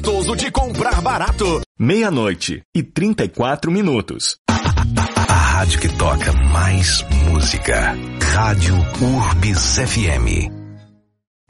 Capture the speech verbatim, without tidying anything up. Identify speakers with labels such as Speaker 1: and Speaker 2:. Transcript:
Speaker 1: Gostoso de comprar barato.
Speaker 2: Meia-noite e trinta e quatro minutos.
Speaker 3: A rádio que toca mais música. Rádio Urbis F M.